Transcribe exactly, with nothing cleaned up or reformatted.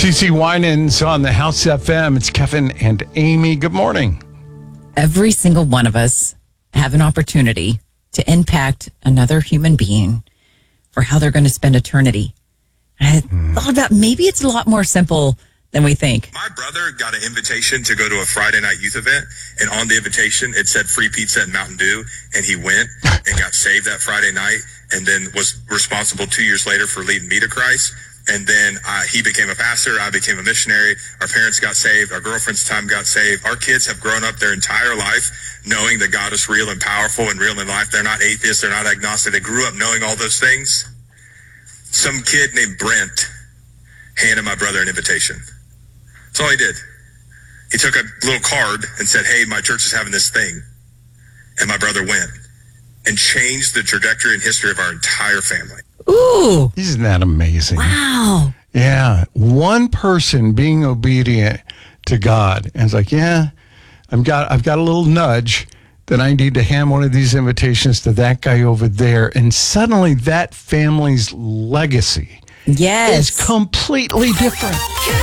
C C Winans on the House F M. It's Kevin and Amy. Good morning. Every single one of us have an opportunity to impact another human being for how they're going to spend eternity. And I mm. thought about maybe it's a lot more simple than we think. My brother got an invitation to go to a Friday night youth event, and on the invitation it said free pizza and Mountain Dew, and he went and got saved that Friday night, and then was responsible two years later for leading me to Christ. And then uh, he became a pastor, I became a missionary, our parents got saved, our girlfriend's time got saved. Our kids have grown up their entire life knowing that God is real and powerful and real in life. They're not atheists, they're not agnostic, they grew up knowing all those things. Some kid named Brent handed my brother an invitation. That's all he did. He took a little card and said, hey, my church is having this thing. And my brother went and changed the trajectory and history of our entire family. Ooh. Isn't that amazing? Wow. Yeah. One person being obedient to God. And it's like, yeah, I've got, I've got a little nudge that I need to hand one of these invitations to that guy over there. And suddenly that family's legacy yes. is completely different.